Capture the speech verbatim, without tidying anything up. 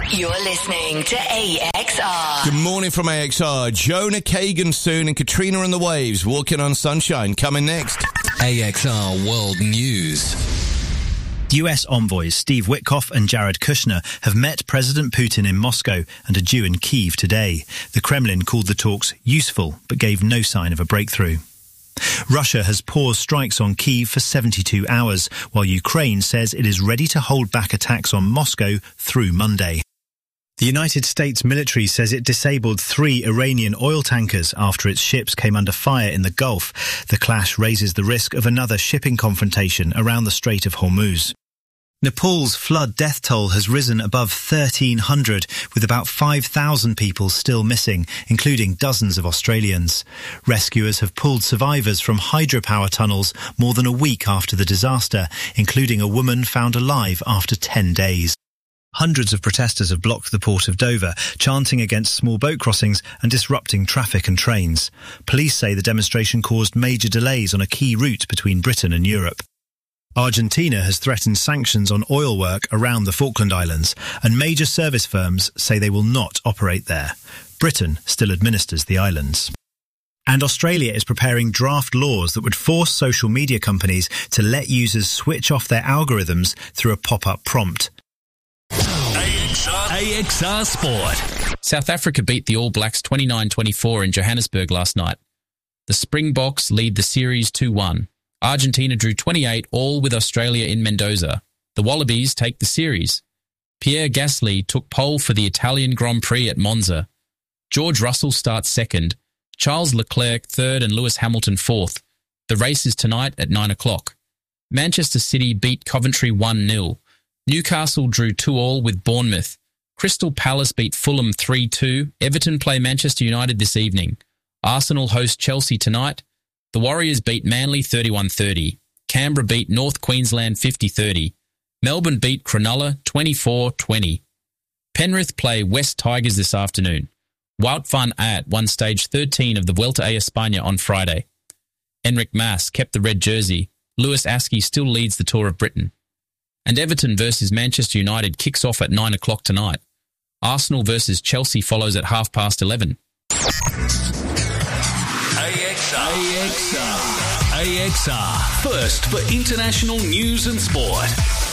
You're listening to A X R. Good morning from A X R. Jonah Kagan soon and Katrina and the Waves. Walking on Sunshine. Coming next. A X R World News. U S envoys Steve Witkoff and Jared Kushner have met President Putin in Moscow and are due in Kyiv today. The Kremlin called the talks useful, but gave no sign of a breakthrough. Russia has paused strikes on Kyiv for seventy-two hours, while Ukraine says it is ready to hold back attacks on Moscow through Monday. The United States military says it disabled three Iranian oil tankers after its ships came under fire in the Gulf. The clash raises the risk of another shipping confrontation around the Strait of Hormuz. Nepal's flood death toll has risen above thirteen hundred, with about five thousand people still missing, including dozens of Australians. Rescuers have pulled survivors from hydropower tunnels more than a week after the disaster, including a woman found alive after ten days. Hundreds of protesters have blocked the port of Dover, chanting against small boat crossings and disrupting traffic and trains. Police say the demonstration caused major delays on a key route between Britain and Europe. Argentina has threatened sanctions on oil work around the Falkland Islands, and major service firms say they will not operate there. Britain still administers the islands. And Australia is preparing draft laws that would force social media companies to let users switch off their algorithms through a pop-up prompt. A X R Sport. South Africa beat the All Blacks twenty-nine twenty-four in Johannesburg last night. The Springboks lead the series two one. Argentina drew twenty-eight all with Australia in Mendoza. The Wallabies take the series. Pierre Gasly took pole for the Italian Grand Prix at Monza. George Russell starts second, Charles Leclerc third and Lewis Hamilton fourth. The race is tonight at nine o'clock. Manchester City beat Coventry one nil. Newcastle drew two all with Bournemouth. Crystal Palace beat Fulham three two. Everton play Manchester United this evening. Arsenal host Chelsea tonight. The Warriors beat Manly thirty-one thirty. Canberra beat North Queensland fifty thirty. Melbourne beat Cronulla twenty-four twenty. Penrith play West Tigers this afternoon. Wout van Aert won stage thirteen of the Vuelta a España on Friday. Enric Mas kept the red jersey. Lewis Askey still leads the Tour of Britain. And Everton versus Manchester United kicks off at nine o'clock tonight. Arsenal versus Chelsea follows at half past eleven. A X R. A X R. A X R. First for international news and sport.